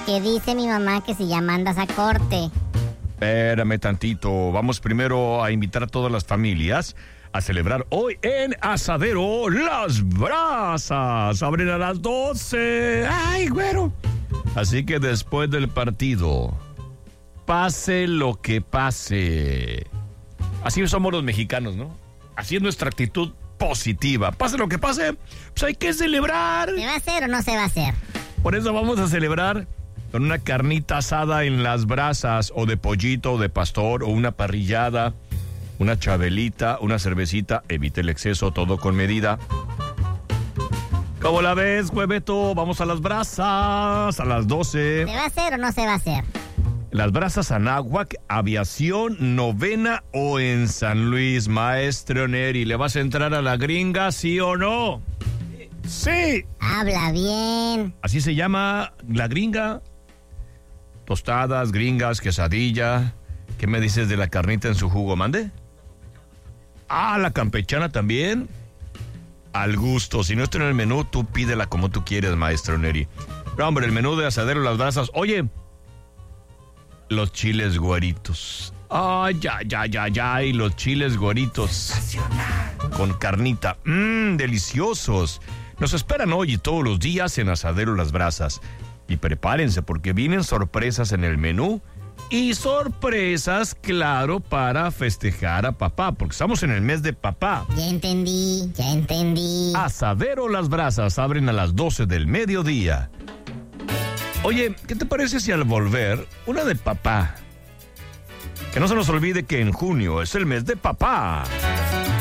que dice mi mamá que si ya mandas a corte. Espérame tantito. Vamos primero a invitar a todas las familias a celebrar hoy en Asadero Las Brasas. Abren a las 12. ¡Ay, güero! Así que después del partido, pase lo que pase. Así somos los mexicanos, ¿no? Así es nuestra actitud positiva. Pase lo que pase, pues hay que celebrar. ¿Se va a hacer o no se va a hacer? Por eso vamos a celebrar con una carnita asada en las brasas, o de pollito, o de pastor, o una parrillada, una chabelita, una cervecita. Evite el exceso, todo con medida. ¿Cómo la ves, hueveto? Vamos a las brasas a las 12. ¿Se va a hacer o no se va a hacer? Las brasas Anáhuac, Aviación, Novena o en San Luis. Maestro Neri, ¿le vas a entrar a la gringa, sí o no? ¡Sí! Habla bien. Así se llama la gringa. Tostadas, gringas, quesadilla. ¿Qué me dices de la carnita en su jugo, mande? Ah, la campechana también. Al gusto. Si no está en el menú, tú pídela como tú quieres, maestro Neri. Pero, hombre, el menú de Asadero Las Brasas. Oye, los chiles güeritos. Ay, ay, los chiles güeritos. Con carnita. Deliciosos. Nos esperan hoy y todos los días en Asadero Las Brasas. Y prepárense porque vienen sorpresas en el menú. Y sorpresas, claro, para festejar a papá, porque estamos en el mes de papá. Ya entendí. Asadero Las Brasas abren a las 12 del mediodía. Oye, ¿qué te parece si al volver, una de papá? Que no se nos olvide que en junio es el mes de papá.